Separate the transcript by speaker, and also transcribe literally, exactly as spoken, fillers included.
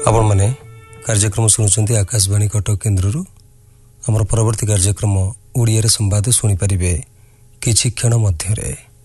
Speaker 1: आपण मैंने कार्यक्रम शुणुंट आकाशवाणी कटक केन्द्र आमर परवर्ती कार्यक्रम ओडिया संवाद शुणिपारे किछि क्षण मध्य